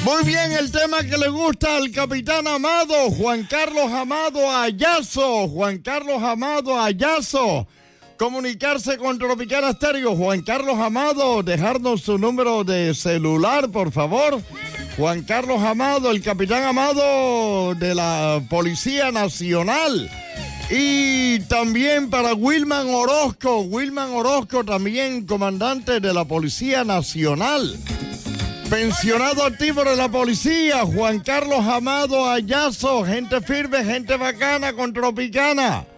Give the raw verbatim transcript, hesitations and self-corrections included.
Muy bien, el tema que le gusta al capitán Amado, Juan Carlos Amado Ayazo, Juan Carlos Amado Ayazo. Comunicarse con Tropicana Estéreo, Juan Carlos Amado, dejarnos su número de celular, por favor. Juan Carlos Amado, el capitán Amado de la Policía Nacional. Y también para Wilman Orozco, Wilman Orozco también comandante de la Policía Nacional. Pensionado activo de la policía, Juan Carlos Amado Ayazo, gente firme, gente bacana con Tropicana.